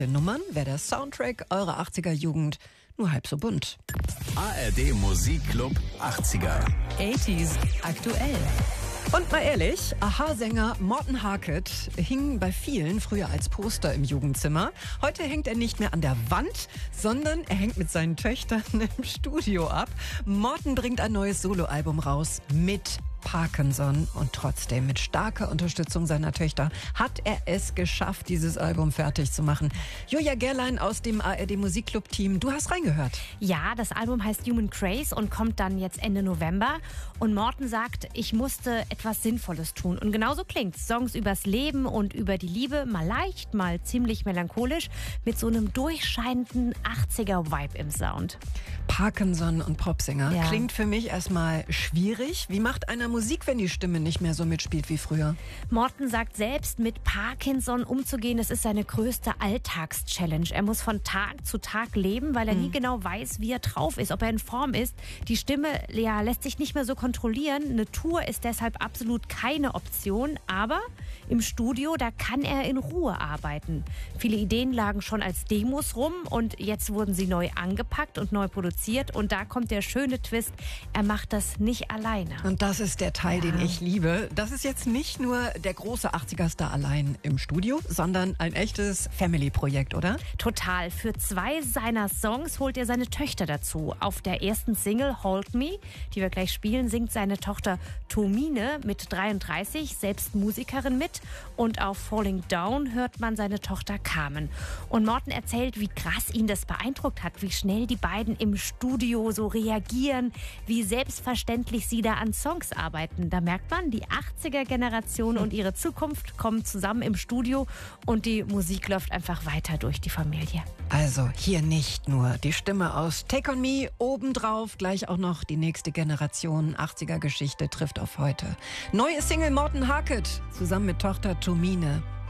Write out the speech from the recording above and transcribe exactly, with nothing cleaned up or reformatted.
Nummern wäre der Soundtrack eurer achtziger-Jugend nur halb so bunt. A R D Musikclub achtziger. achtziger aktuell. Und mal ehrlich, Aha-Sänger Morten Harket hing bei vielen früher als Poster im Jugendzimmer. Heute hängt er nicht mehr an der Wand, sondern er hängt mit seinen Töchtern im Studio ab. Morten bringt ein neues Soloalbum raus mit Parkinson und trotzdem mit starker Unterstützung seiner Töchter hat er es geschafft, dieses Album fertig zu machen. Julia Gerlein aus dem A R D Musikclub-Team, du hast reingehört. Ja, das Album heißt Human Craze und kommt dann jetzt Ende November. Und Morten sagt, ich musste etwas Sinnvolles tun. Und genauso klingt's. Songs übers Leben und über die Liebe, mal leicht, mal ziemlich melancholisch, mit so einem durchscheinenden achtziger-Vibe im Sound. Parkinson und Popsänger. Ja. Klingt für mich erstmal schwierig. Wie macht einer Musik, wenn die Stimme nicht mehr so mitspielt wie früher? Morten sagt selbst, mit Parkinson umzugehen, das ist seine größte Alltagschallenge. Er muss von Tag zu Tag leben, weil er nie genau weiß, wie er drauf ist, ob er in Form ist. Die Stimme ja, lässt sich nicht mehr so kontrollieren. Eine Tour ist deshalb absolut keine Option. Aber im Studio, da kann er in Ruhe arbeiten. Viele Ideen lagen schon als Demos rum und jetzt wurden sie neu angepackt und neu produziert. Und da kommt der schöne Twist, er macht das nicht alleine. Und das ist der Teil, Ja. den ich liebe. Das ist jetzt nicht nur der große achtziger-Star allein im Studio, sondern ein echtes Family-Projekt, oder? Total. Für zwei seiner Songs holt er seine Töchter dazu. Auf der ersten Single Hold Me, die wir gleich spielen, singt seine Tochter Tomine mit dreiunddreißig, selbst Musikerin, mit. Und auf Falling Down hört man seine Tochter Carmen. Und Morten erzählt, wie krass ihn das beeindruckt hat, wie schnell die beiden im Studio so reagieren, wie selbstverständlich sie da an Songs arbeiten. Da merkt man, die achtziger-Generation und ihre Zukunft kommen zusammen im Studio und die Musik läuft einfach weiter durch die Familie. Also hier nicht nur die Stimme aus Take On Me, obendrauf gleich auch noch die nächste Generation achtziger-Geschichte trifft auf heute. Neue Single Morten Harket zusammen mit Tochter Tomine.